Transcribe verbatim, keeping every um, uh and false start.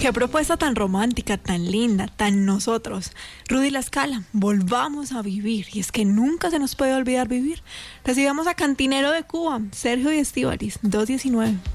Qué propuesta tan romántica, tan linda, tan nosotros. Rudy La Scala, volvamos a vivir. Y es que nunca se nos puede olvidar vivir. Recibamos a Cantinero de Cuba, Sergio y Estíbaliz, dos diecinueve.